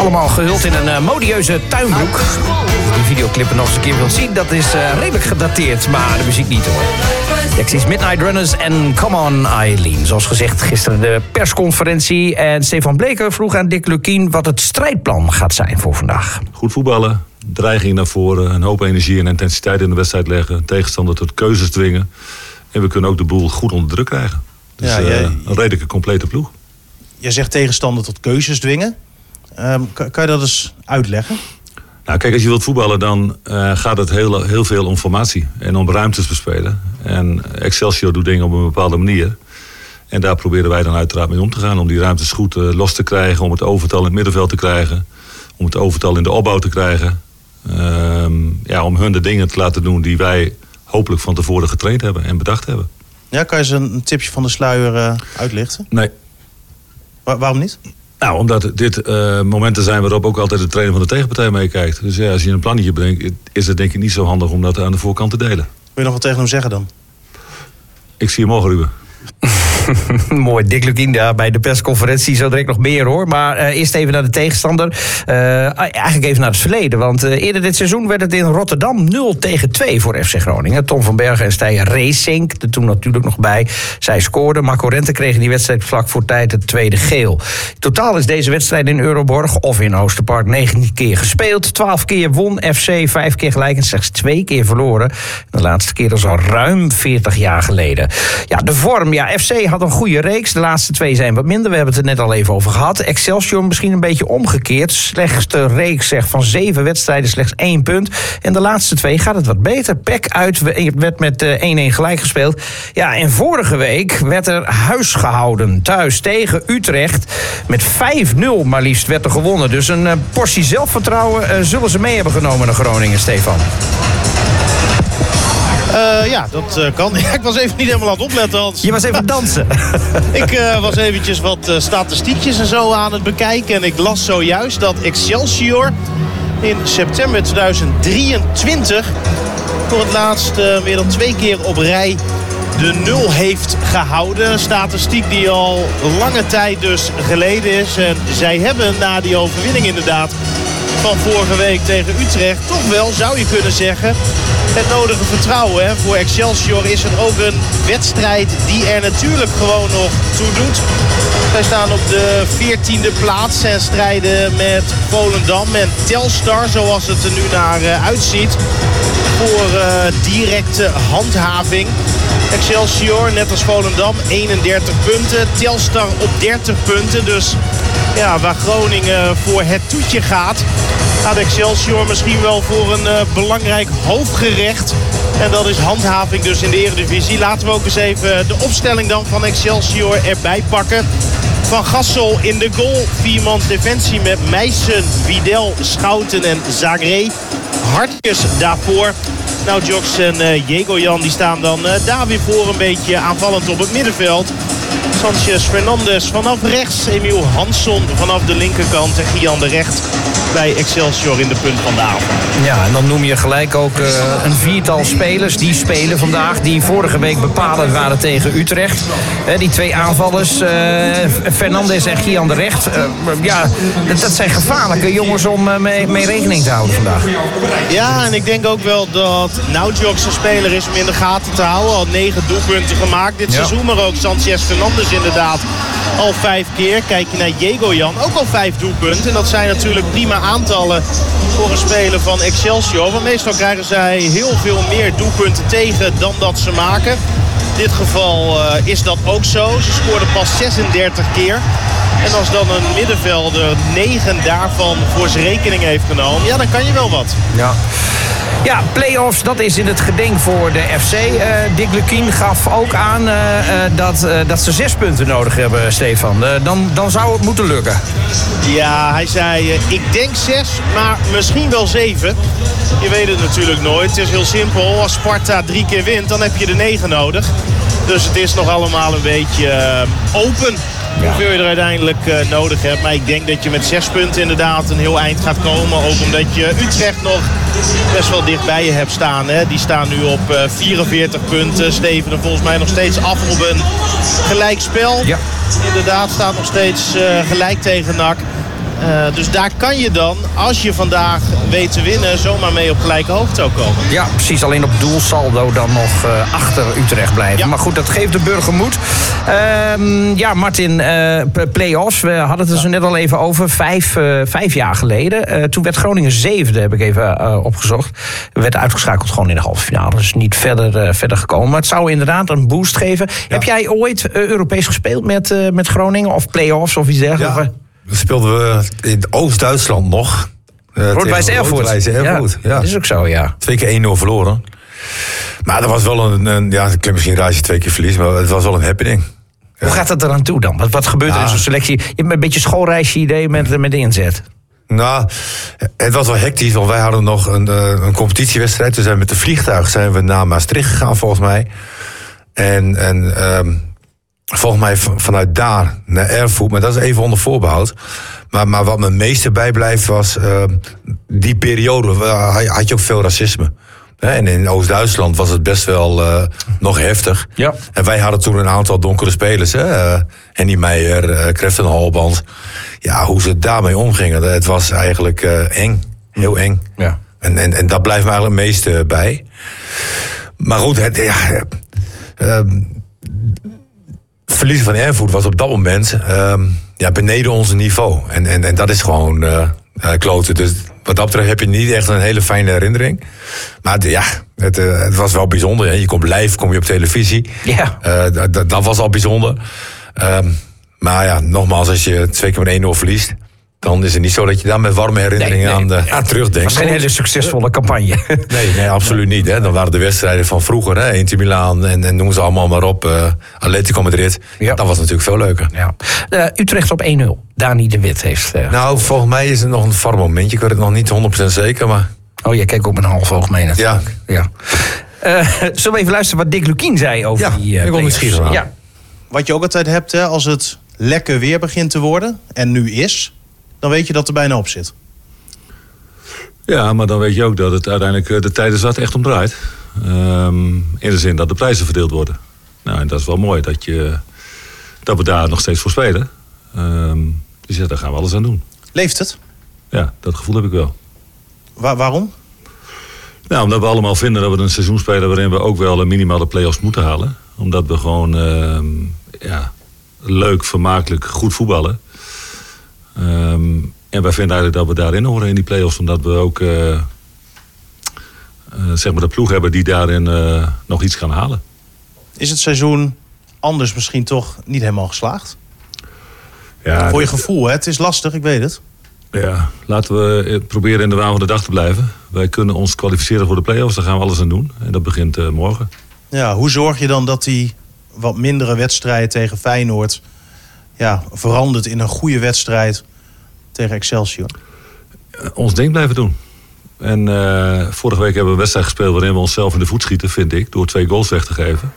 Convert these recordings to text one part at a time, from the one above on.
allemaal gehuld in een modieuze tuinbroek. Die videoclippen nog eens een keer wilt zien, dat is redelijk gedateerd, maar de muziek niet hoor. Dexys Midnight Runners en Come On Eileen. Zoals gezegd, gisteren de persconferentie. En Stefan Bleker vroeg aan Dick Lukkien wat het strijdplan gaat zijn voor vandaag. Goed voetballen, dreiging naar voren, een hoop energie en intensiteit in de wedstrijd leggen. Tegenstander tot keuzes dwingen. En we kunnen ook de boel goed onder druk krijgen. Dus een redelijke complete ploeg. Jij zegt tegenstander tot keuzes dwingen. Kan je dat eens uitleggen? Nou, kijk, als je wilt voetballen, dan gaat het heel veel om formatie en om ruimtes bespelen. En Excelsior doet dingen op een bepaalde manier. En daar proberen wij dan uiteraard mee om te gaan. Om die ruimtes goed los te krijgen, om het overtal in het middenveld te krijgen. Om het overtal in de opbouw te krijgen. Om hun de dingen te laten doen die wij hopelijk van tevoren getraind hebben en bedacht hebben. Ja, kan je ze een tipje van de sluier uitlichten? Nee. Waarom niet? Nou, omdat dit momenten zijn waarop ook altijd de trainer van de tegenpartij meekijkt. Dus ja, als je een plannetje brengt, is het denk ik niet zo handig om dat aan de voorkant te delen. Wil je nog wat tegen hem zeggen dan? Ik zie je morgen, Ruben. Mooi, Dick Lukkien daar bij de persconferentie. Zo direct nog meer hoor. Maar eerst even naar de tegenstander. Eigenlijk even naar het verleden. Want eerder dit seizoen werd het in Rotterdam 0-2 voor FC Groningen. Tom van Bergen en Stijn Racing, er toen natuurlijk nog bij. Zij scoorden. Marco Rente kreeg in die wedstrijd vlak voor tijd het tweede geel. Totaal is deze wedstrijd in Euroborg of in Oosterpark 19 keer gespeeld. 12 keer won FC, 5 keer gelijk en slechts 2 keer verloren. De laatste keer is al ruim 40 jaar geleden. Ja, de vorm. Ja, FC had een goede reeks. De laatste 2 zijn wat minder. We hebben het er net al even over gehad. Excelsior misschien een beetje omgekeerd. Slechtste reeks van 7 wedstrijden, slechts 1 punt. En de laatste 2 gaat het wat beter. PEC uit werd met 1-1 gelijk gespeeld. Ja, en vorige week werd er huis gehouden. Thuis tegen Utrecht. Met 5-0 maar liefst werd er gewonnen. Dus een portie zelfvertrouwen zullen ze mee hebben genomen naar Groningen, Stefan. Dat kan. Ik was even niet helemaal aan het opletten, Hans. Je was even aan het dansen. Ik was eventjes wat statistiekjes en zo aan het bekijken. En ik las zojuist dat Excelsior in september 2023... voor het laatst meer dan 2 keer op rij de 0 heeft gehouden. Een statistiek die al lange tijd dus geleden is. En zij hebben na die overwinning inderdaad van vorige week tegen Utrecht toch wel, zou je kunnen zeggen, het nodige vertrouwen. Hè. Voor Excelsior is het ook een wedstrijd die er natuurlijk gewoon nog toe doet. Zij staan op de 14e plaats en strijden met Volendam en Telstar, zoals het er nu naar uitziet, voor directe handhaving. Excelsior, net als Volendam, 31 punten. Telstar op 30 punten. Dus ja, waar Groningen voor het toetje gaat Excelsior misschien wel voor een belangrijk hoofdgerecht. En dat is handhaving dus in de Eredivisie. Laten we ook eens even de opstelling dan van Excelsior erbij pakken. Van Gassel in de goal. 4-mans defensie met Meissen, Widel, Schouten en Zagré. Hartjes daarvoor. Nou, Joks en Jegojan die staan dan daar weer voor een beetje aanvallend op het middenveld. Sanchez Fernandes vanaf rechts. Emiel Hansson vanaf de linkerkant. En Gian de Recht bij Excelsior in de punt van de avond. Ja, en dan noem je gelijk ook een 4-tal spelers die spelen vandaag. Die vorige week bepalend waren tegen Utrecht. Die 2 aanvallers. Fernandes en Gian de Recht. Dat zijn gevaarlijke jongens om mee rekening te houden vandaag. Ja, en ik denk ook wel dat Joks een speler is om in de gaten te houden. Al 9 doelpunten gemaakt dit seizoen. Maar ook Sanchez Fernandes inderdaad al 5 keer. Kijk je naar Jegojan, ook al 5 doelpunten. En dat zijn natuurlijk prima aantallen voor een speler van Excelsior. Want meestal krijgen zij heel veel meer doelpunten tegen dan dat ze maken. In dit geval is dat ook zo. Ze scoorden pas 36 keer. En als dan een middenvelder 9 daarvan voor zijn rekening heeft genomen, ja, dan kan je wel wat. Ja, play-offs, dat is in het geding voor de FC. Dick Lukkien gaf ook aan dat ze 6 punten nodig hebben, Stefan. Dan zou het moeten lukken. Ja, hij zei, ik denk 6, maar misschien wel 7. Je weet het natuurlijk nooit. Het is heel simpel. Als Sparta 3 keer wint, dan heb je de 9 nodig. Dus het is nog allemaal een beetje open. Hoeveel je er uiteindelijk nodig hebt. Maar ik denk dat je met 6 punten inderdaad een heel eind gaat komen. Ook omdat je Utrecht nog best wel dichtbij je hebt staan. Hè. Die staan nu op 44 punten. Stevenen volgens mij nog steeds af op een gelijkspel. Ja. Inderdaad, staat nog steeds gelijk tegen NAC. Dus daar kan je dan, als je vandaag weet te winnen, zomaar mee op gelijke hoogte ook komen. Ja, precies. Alleen op doelsaldo dan nog achter Utrecht blijven. Ja. Maar goed, dat geeft de burger moed. Martin, play-offs. We hadden het er zo net al even over. 5 jaar geleden. Toen werd Groningen 7e, heb ik even opgezocht. Werd uitgeschakeld gewoon in de halve finale. Dus niet verder gekomen. Maar het zou inderdaad een boost geven. Ja. Heb jij ooit Europees gespeeld met Groningen? Of play-offs of iets dergelijks? Ja, dat speelden we in Oost-Duitsland nog. Rood-Wijs Erfurt. Ja, dat is ook zo, ja. 2 keer 1-0 verloren. Maar dat was wel het klinkt misschien raar als je 2 keer verliest, maar het was wel een happening. Hoe gaat dat eraan toe dan? Wat gebeurt er in zo'n selectie? Je hebt een beetje schoolreisje idee met de inzet. Nou, het was wel hectisch, want wij hadden nog een competitiewedstrijd. Toen zijn we met de vliegtuig naar Maastricht gegaan, volgens mij. En volgens mij vanuit daar naar Erfurt, maar dat is even onder voorbehoud. Maar wat me meeste bijblijft was, die periode had je ook veel racisme. En in Oost-Duitsland was het best wel nog heftig. Ja. En wij hadden toen een aantal donkere spelers. Henny Meijer, Kreften Holband. Ja, hoe ze daarmee omgingen, het was eigenlijk eng. Heel eng. Ja. En dat blijft me eigenlijk het meeste bij. Maar goed, verliezen van Erfurt was op dat moment beneden ons niveau. En dat is gewoon kloten. Dus wat dat betreft heb je niet echt een hele fijne herinnering. Maar het was wel bijzonder. Hè. Je komt live, kom je op televisie. Ja. Dat was al bijzonder. Maar ja, nogmaals, als je 2 keer met 1-0 verliest, dan is het niet zo dat je daar met warme herinneringen aan terugdenkt. Het was geen hele succesvolle campagne. Nee, absoluut niet. Hè. Dan waren de wedstrijden van vroeger, hè, Inter Milaan en noem ze allemaal maar op. Atletico Madrid. Ja. Dat was natuurlijk veel leuker. Ja. Utrecht op 1-0. Dani de Wit heeft... Nou, volgens mij is het nog een VAR momentje. Ik weet het nog niet 100% zeker, maar... Oh, jij kijkt op een half oog mee natuurlijk. Ja. Zullen we even luisteren wat Dick Lukien zei over die... ik wil misschien wel. Ja. Wat je ook altijd hebt, hè, als het lekker weer begint te worden, en nu is, dan weet je dat er bijna op zit. Ja, maar dan weet je ook dat het uiteindelijk de tijd is waar het echt om draait. In de zin dat de prijzen verdeeld worden. Nou, en dat is wel mooi dat we daar nog steeds voor spelen. Dus ja, daar gaan we alles aan doen. Leeft het? Ja, dat gevoel heb ik wel. Waarom? Nou, omdat we allemaal vinden dat we een seizoen spelen waarin we ook wel een minimale play-offs moeten halen. Omdat we gewoon leuk, vermakelijk, goed voetballen. En wij vinden eigenlijk dat we daarin horen in die play-offs. Omdat we ook de ploeg hebben die daarin nog iets gaan halen. Is het seizoen anders misschien toch niet helemaal geslaagd? Ja, voor je gevoel, hè? Het is lastig, ik weet het. Ja, laten we proberen in de waan van de dag te blijven. Wij kunnen ons kwalificeren voor de play-offs, daar gaan we alles aan doen. En dat begint morgen. Ja, hoe zorg je dan dat die wat mindere wedstrijd tegen Feyenoord verandert in een goede wedstrijd tegen Excelsior? Ons ding blijven doen. En vorige week hebben we een wedstrijd gespeeld waarin we onszelf in de voet schieten, vind ik. Door 2 goals weg te geven.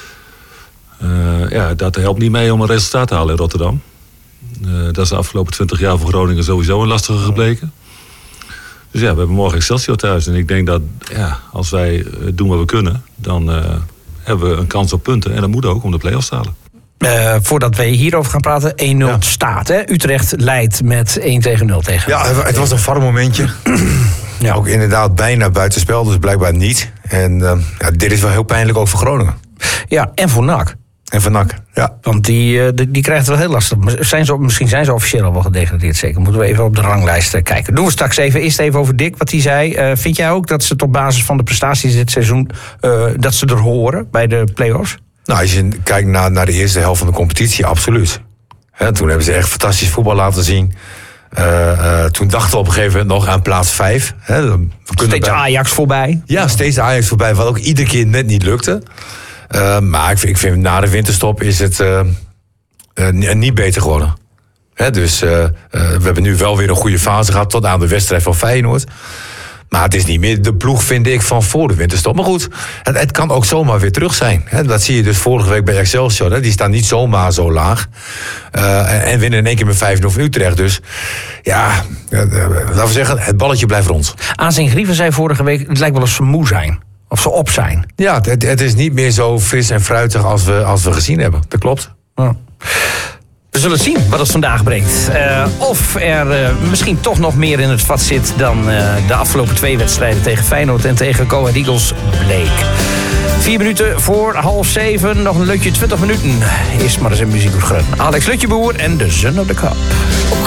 Dat helpt niet mee om een resultaat te halen in Rotterdam. Dat is de afgelopen 20 jaar voor Groningen sowieso een lastige gebleken. Dus ja, we hebben morgen Excelsior thuis. En ik denk dat als wij doen wat we kunnen, dan hebben we een kans op punten. En dat moet ook om de play-offs te halen. Voordat we hierover gaan praten, 1-0 staat. Hè? Utrecht leidt met 1-0 tegen. Ja, het was een VAR-momentje. Ja, ook inderdaad bijna buitenspel, dus blijkbaar niet. En dit is wel heel pijnlijk ook voor Groningen. Ja, en voor NAC. En van NAC, ja. Want die krijgt het wel heel lastig. Misschien zijn ze officieel al wel gedegradeerd, zeker. Moeten we even op de ranglijst kijken. Doen we straks even. Eerst even over Dick, wat hij zei. Vind jij ook dat ze het op basis van de prestaties dit seizoen, dat ze er horen bij de play-offs? Nou, als je kijkt naar de eerste helft van de competitie, absoluut. Toen hebben ze echt fantastisch voetbal laten zien. Toen dachten we op een gegeven moment nog aan plaats 5. Steeds Ajax voorbij. Ja, steeds Ajax voorbij, wat ook iedere keer net niet lukte. Maar ik vind na de winterstop is het niet beter geworden. Dus we hebben nu wel weer een goede fase gehad tot aan de wedstrijd van Feyenoord. Maar het is niet meer de ploeg, vind ik, van voor de winterstop. Maar goed, het kan ook zomaar weer terug zijn. Dat zie je dus vorige week bij Excelsior. Die staan niet zomaar zo laag. En winnen in één keer met 5-0 van Utrecht. Dus ja, laten we zeggen, het balletje blijft rond. Aanzien Grieven zei vorige week, het lijkt wel eens ze moe zijn. Of ze op zijn. Ja, het is niet meer zo fris en fruitig als we gezien hebben. Dat klopt. Ja. We zullen zien wat het vandaag brengt. Of er misschien toch nog meer in het vat zit dan de afgelopen 2 wedstrijden tegen Feyenoord en tegen Go Ahead Eagles bleek. 4 minuten voor 6:30. Nog een leukje 20 minuten. Eerst maar eens een muziek beginnen. Alex Lutjeboer en de Zon op de Kap.